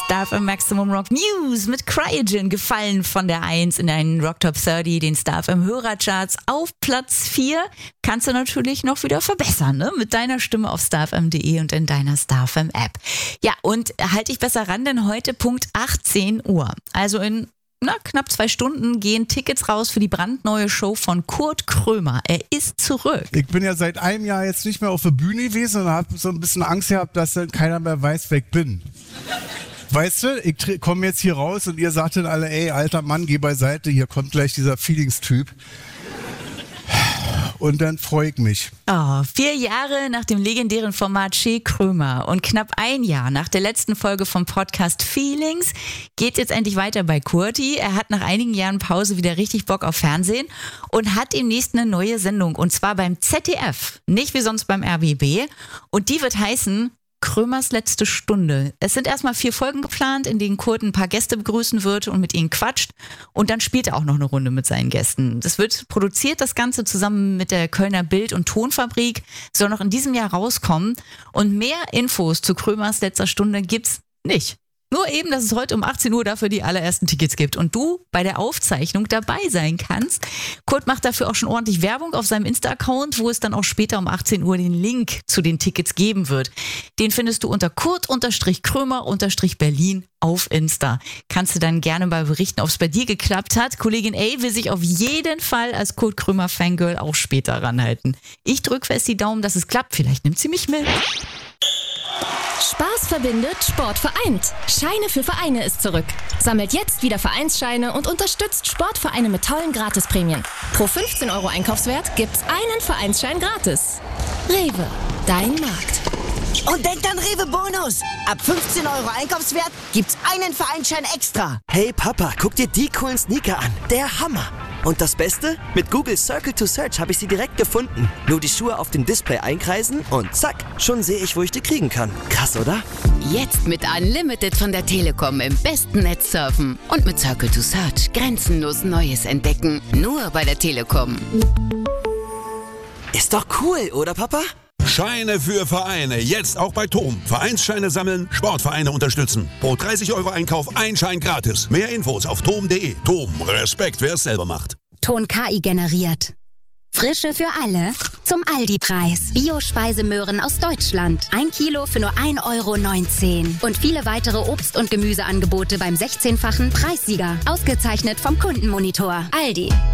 Star FM Maximum Rock News mit Cryogen, gefallen von der 1 in einen Rock Top 30, den Star FM Hörercharts auf Platz 4. Kannst du natürlich noch wieder verbessern, ne? Mit deiner Stimme auf starfm.de und in deiner Star FM App. Ja, und halt dich besser ran, denn heute Punkt 18 Uhr. Also in knapp 2 Stunden gehen Tickets raus für die brandneue Show von Kurt Krömer. Er ist zurück. Ich bin ja seit einem Jahr jetzt nicht mehr auf der Bühne gewesen und habe so ein bisschen Angst gehabt, dass dann keiner mehr weiß, wer ich bin. Weißt du, ich komme jetzt hier raus und ihr sagt dann alle, ey, alter Mann, geh beiseite, hier kommt gleich dieser Feelings-Typ. Und dann freue ich mich. 4 Jahre nach dem legendären Format Che Krömer und knapp 1 Jahr nach der letzten Folge vom Podcast Feelings geht jetzt endlich weiter bei Kurti. Er hat nach einigen Jahren Pause wieder richtig Bock auf Fernsehen und hat demnächst eine neue Sendung, und zwar beim ZDF, nicht wie sonst beim RBB. Und die wird heißen Krömers letzte Stunde. Es sind erstmal 4 Folgen geplant, in denen Kurt ein paar Gäste begrüßen wird und mit ihnen quatscht. Und dann spielt er auch noch eine Runde mit seinen Gästen. Das wird produziert, das Ganze zusammen mit der Kölner Bild- und Tonfabrik. Soll noch in diesem Jahr rauskommen. Und mehr Infos zu Krömers letzter Stunde gibt's nicht. Nur eben, dass es heute um 18 Uhr dafür die allerersten Tickets gibt und du bei der Aufzeichnung dabei sein kannst. Kurt macht dafür auch schon ordentlich Werbung auf seinem Insta-Account, wo es dann auch später um 18 Uhr den Link zu den Tickets geben wird. Den findest du unter Kurt-Krömer-Berlin auf Insta. Kannst du dann gerne mal berichten, ob es bei dir geklappt hat. Kollegin A will sich auf jeden Fall als Kurt Krömer Fangirl auch später ranhalten. Ich drück fest die Daumen, dass es klappt. Vielleicht nimmt sie mich mit. Spaß verbindet, Sport vereint. Scheine für Vereine ist zurück. Sammelt jetzt wieder Vereinsscheine und unterstützt Sportvereine mit tollen Gratisprämien. Pro 15 € Einkaufswert gibt's einen Vereinsschein gratis. Rewe, dein Markt. Und denkt an Rewe Bonus. Ab 15 € Einkaufswert gibt's einen Vereinsschein extra. Hey Papa, guck dir die coolen Sneaker an. Der Hammer. Und das Beste? Mit Google Circle to Search habe ich sie direkt gefunden. Nur die Schuhe auf dem Display einkreisen und zack, schon sehe ich, wo ich die kriegen kann. Krass, oder? Jetzt mit Unlimited von der Telekom im besten Netz surfen. Und mit Circle to Search grenzenlos Neues entdecken. Nur bei der Telekom. Ist doch cool, oder Papa? Scheine für Vereine, jetzt auch bei TOM. Vereinsscheine sammeln, Sportvereine unterstützen. Pro 30 € Einkauf ein Schein gratis. Mehr Infos auf tom.de. TOM, Respekt, wer es selber macht. Ton KI generiert. Frische für alle zum Aldi-Preis. Bio-Speisemöhren aus Deutschland. 1 Kilo für nur 1,19 €. Und viele weitere Obst- und Gemüseangebote beim 16-fachen Preissieger. Ausgezeichnet vom Kundenmonitor. Aldi.